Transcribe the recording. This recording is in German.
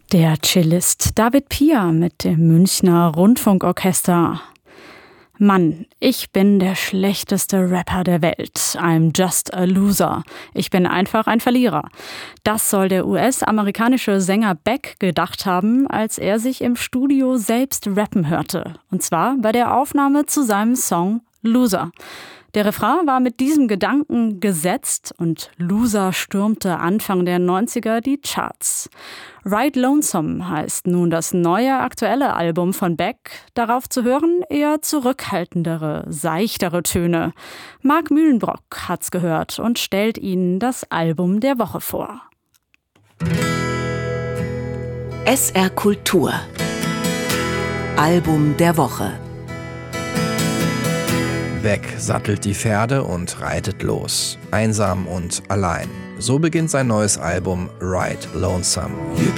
Der Cellist David Piaf mit dem Münchner Rundfunkorchester. Mann, ich bin der schlechteste Rapper der Welt. I'm just a loser. Ich bin einfach ein Verlierer. Das soll der US-amerikanische Sänger Beck gedacht haben, als er sich im Studio selbst rappen hörte. Und zwar bei der Aufnahme zu seinem Song Loser. Der Refrain war mit diesem Gedanken gesetzt und Loser stürmte Anfang der 90er die Charts. Ride Lonesome heißt nun das neue aktuelle Album von Beck. Darauf zu hören eher zurückhaltendere, seichtere Töne. Marc Mühlenbrock hat's gehört und stellt Ihnen das Album der Woche vor. SR Kultur Album der Woche. Beck sattelt die Pferde und reitet los. Einsam und allein. So beginnt sein neues Album Ride Lonesome. You